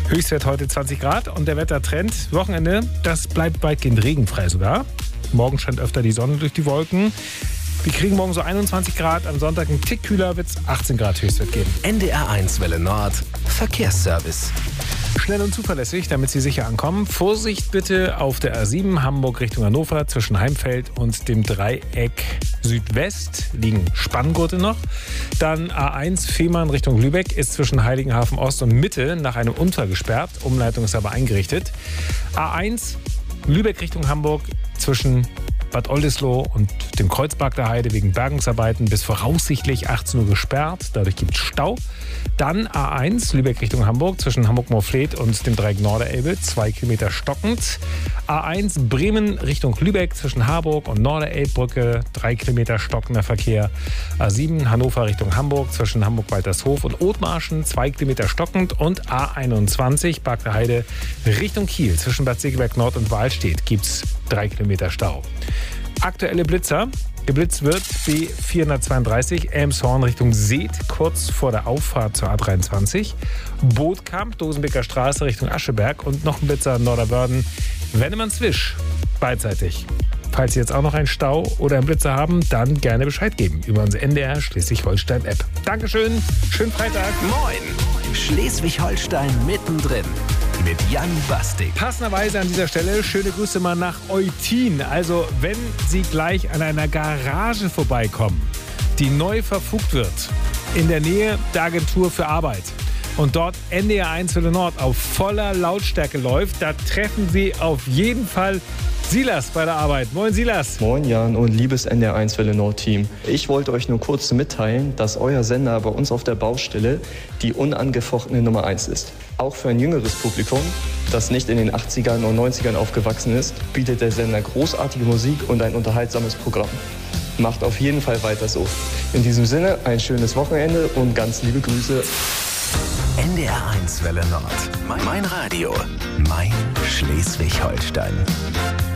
Höchstwert heute 20 Grad und der Wettertrend, Wochenende, das bleibt weitgehend regenfrei sogar. Morgen scheint öfter die Sonne durch die Wolken. Wir kriegen morgen so 21 Grad, am Sonntag ein Tick kühler, wird es 18 Grad Höchstwert geben. NDR1 Welle Nord, Verkehrsservice. Schnell und zuverlässig, damit Sie sicher ankommen. Vorsicht bitte auf der A7 Hamburg Richtung Hannover zwischen Heimfeld und dem Dreieck Südwest liegen Spanngurte noch. Dann A1 Fehmarn Richtung Lübeck ist zwischen Heiligenhafen Ost und Mitte nach einem Unfall gesperrt. Umleitung ist aber eingerichtet. A1 Lübeck Richtung Hamburg zwischen Bad Oldesloe und dem Kreuzberg der Heide wegen Bergungsarbeiten bis voraussichtlich 18 Uhr gesperrt. Dadurch gibt es Stau. Dann A1 Lübeck Richtung Hamburg zwischen Hamburg-Moorfleet und dem Dreieck Norderelbe 2 Kilometer stockend. A1 Bremen Richtung Lübeck zwischen Harburg und Norderelbbrücke 3 Kilometer stockender Verkehr. A7 Hannover Richtung Hamburg zwischen Hamburg-Waltershof und Othmarschen 2 Kilometer stockend. Und A21 Berg der Heide Richtung Kiel zwischen Bad Segeberg Nord und Wahlstedt gibt es 3 Kilometer Stau. Aktuelle Blitzer. Geblitzt wird B432 Elmshorn Richtung Seet, kurz vor der Auffahrt zur A23. Bootkamp, Dosenbeker Straße Richtung Ascheberg und noch ein Blitzer Norderwörden, Wennemannswisch, beidseitig. Falls Sie jetzt auch noch einen Stau oder einen Blitzer haben, dann gerne Bescheid geben über unsere NDR Schleswig-Holstein-App. Dankeschön, schönen Freitag. Moin, Schleswig-Holstein mittendrin. Mit Jan Bastik. Passenderweise an dieser Stelle schöne Grüße mal nach Eutin. Also wenn Sie gleich an einer Garage vorbeikommen, die neu verfugt wird, in der Nähe der Agentur für Arbeit und dort NDR1 Welle Nord auf voller Lautstärke läuft, da treffen Sie auf jeden Fall Silas bei der Arbeit. Moin Silas. Moin Jan und liebes NDR1 Welle Nord Team. Ich wollte euch nur kurz mitteilen, dass euer Sender bei uns auf der Baustelle die unangefochtene Nummer 1 ist. Auch für ein jüngeres Publikum, das nicht in den 80ern und 90ern aufgewachsen ist, bietet der Sender großartige Musik und ein unterhaltsames Programm. Macht auf jeden Fall weiter so. In diesem Sinne ein schönes Wochenende und ganz liebe Grüße. NDR1 Welle Nord. Mein Radio. Mein Schleswig-Holstein.